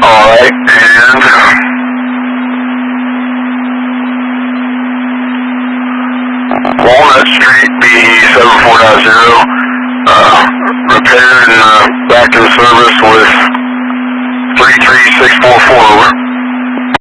Alright, and Walnut Street, BE74.0, repaired and back in service with 33644, over.